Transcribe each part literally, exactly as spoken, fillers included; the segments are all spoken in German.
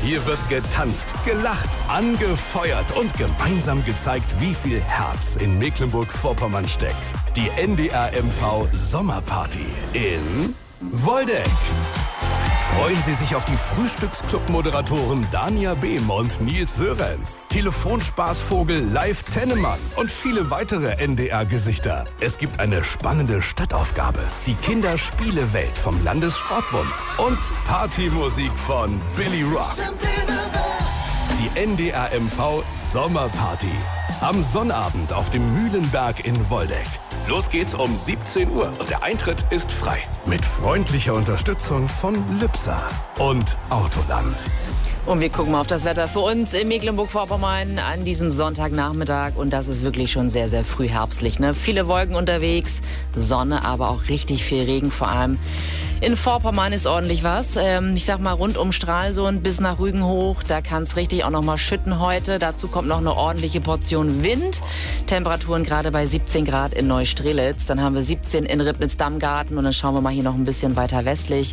Hier wird getanzt, gelacht, angefeuert und gemeinsam gezeigt, wie viel Herz in Mecklenburg-Vorpommern steckt. Die N D R M V Sommerparty in Woldeck. Freuen Sie sich auf die Frühstücksclub-Moderatoren Dania Behm und Nils Sörenz, Telefonspaßvogel Live Tennemann und viele weitere N D R-Gesichter. Es gibt eine spannende Stadtaufgabe, die Kinderspielewelt vom Landessportbund und Partymusik von Billy Rock. Die N D R M V Sommerparty. Am Sonnabend auf dem Mühlenberg in Woldeck. Los geht's um siebzehn Uhr und der Eintritt ist frei. Mit freundlicher Unterstützung von Lübser und Autoland. Und wir gucken mal auf das Wetter für uns in Mecklenburg-Vorpommern an diesem Sonntagnachmittag. Und das ist wirklich schon sehr, sehr früh herbstlich. Ne? Viele Wolken unterwegs, Sonne, aber auch richtig viel Regen. Vor allem in Vorpommern ist ordentlich was. Ähm, ich sag mal rund um Stralsund bis nach Rügen hoch. Da kann es richtig auch noch mal schütten heute. Dazu kommt noch eine ordentliche Portion Wind. Temperaturen gerade bei siebzehn Grad in Neustrelitz. Dann haben wir siebzehn in Ribnitz-Dammgarten. Und dann schauen wir mal hier noch ein bisschen weiter westlich.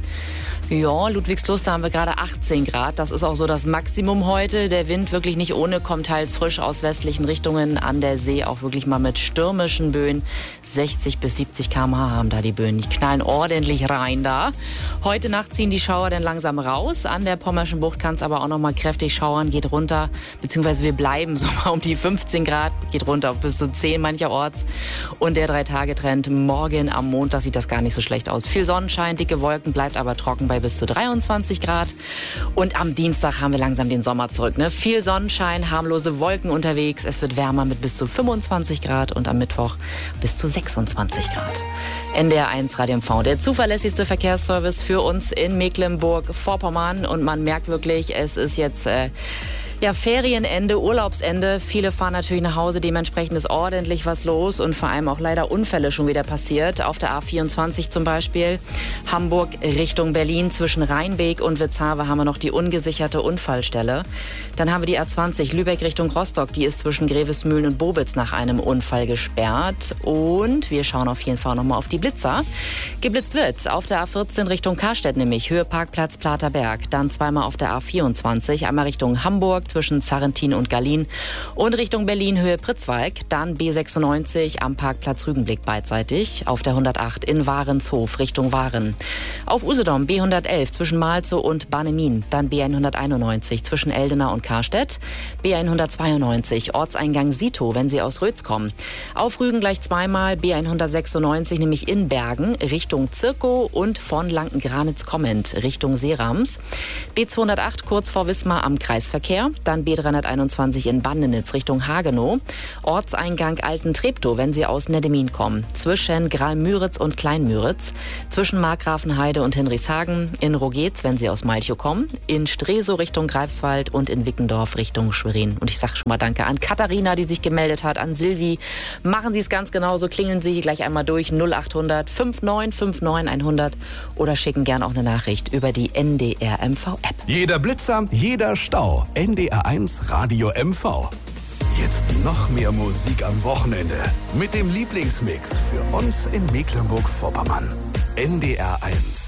Ja, Ludwigslust, da haben wir gerade achtzehn Grad. Das ist auch so das Maximum heute. Der Wind wirklich nicht ohne, kommt teils frisch aus westlichen Richtungen. An der See auch wirklich mal mit stürmischen Böen. sechzig bis siebzig Kilometer pro Stunde haben da die Böen. Die knallen ordentlich rein da. Heute Nacht ziehen die Schauer dann langsam raus. An der Pommerschen Bucht kann es aber auch noch mal kräftig schauern. Geht runter, beziehungsweise wir bleiben so mal um die fünfzehn Grad. Geht runter auf bis zu zehn mancherorts. Und der Drei-Tage-Trend morgen am Montag sieht das gar nicht so schlecht aus. Viel Sonnenschein, dicke Wolken, bleibt aber trocken bei bis zu dreiundzwanzig Grad. Und am Dienstag haben wir langsam den Sommer zurück. Ne? Viel Sonnenschein, harmlose Wolken unterwegs. Es wird wärmer mit bis zu fünfundzwanzig Grad und am Mittwoch bis zu sechsundzwanzig Grad. N D R eins Radio M V, der zuverlässigste Verkehrsservice für uns in Mecklenburg-Vorpommern. Und man merkt wirklich, es ist jetzt äh, ja, Ferienende, Urlaubsende. Viele fahren natürlich nach Hause, dementsprechend ist ordentlich was los und vor allem auch leider Unfälle schon wieder passiert. Auf der A vierundzwanzig zum Beispiel, Hamburg Richtung Berlin zwischen Rheinbeek und Witzhawe haben wir noch die ungesicherte Unfallstelle. Dann haben wir die A zwanzig Lübeck Richtung Rostock, die ist zwischen Grevesmühlen und Bobitz nach einem Unfall gesperrt. Und wir schauen auf jeden Fall nochmal auf die Blitzer. Geblitzt wird auf der A vierzehn Richtung Karstedt nämlich, Höhe Parkplatz Platerberg. Dann zweimal auf der A vierundzwanzig, einmal Richtung Hamburg zwischen Zarrentin und Gallien und Richtung Berlin Höhe Pritzwalk. Dann B sechsundneunzig am Parkplatz Rügenblick beidseitig. Auf der hundertacht in Warenshof Richtung Waren. Auf Usedom B hundertelf zwischen Malzow und Barnemin. Dann B hunderteinundneunzig zwischen Eldena und Karstedt. B hundertzweiundneunzig Ortseingang Sito, wenn Sie aus Rötz kommen. Auf Rügen gleich zweimal B hundertsechsundneunzig, nämlich in Bergen Richtung Zirkow und von Lanken-Granitz kommend Richtung Seerams. B zweihundertacht kurz vor Wismar am Kreisverkehr. Dann B dreihunderteinundzwanzig in Bandenitz Richtung Hagenow. Ortseingang Alten-Treptow, wenn Sie aus Neddemin kommen. Zwischen Graal-Müritz und Klein-Müritz. Zwischen Markgrafenheide und Hinrichshagen. In Rogetz, wenn Sie aus Malchow kommen. In Stresow Richtung Greifswald und in Wickendorf Richtung Schwerin. Und ich sage schon mal Danke an Katharina, die sich gemeldet hat, an Silvi. Machen Sie es ganz genauso. Klingeln Sie gleich einmal durch null achthundert neunundfünfzig neunundfünfzig hundert oder schicken gern auch eine Nachricht über die N D R M V-App. Jeder Blitzer, jeder Stau. N D R eins Radio M V. Jetzt noch mehr Musik am Wochenende. Mit dem Lieblingsmix für uns in Mecklenburg-Vorpommern. N D R eins.